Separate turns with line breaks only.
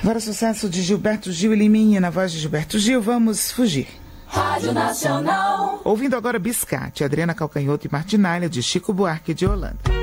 Agora sucesso de Gilberto Gil e Liminha, na voz de Gilberto Gil, Vamos Fugir.
Rádio Nacional.
Ouvindo agora Biscate, Adriana Calcanhoto e Martinalha, de Chico Buarque de Holanda.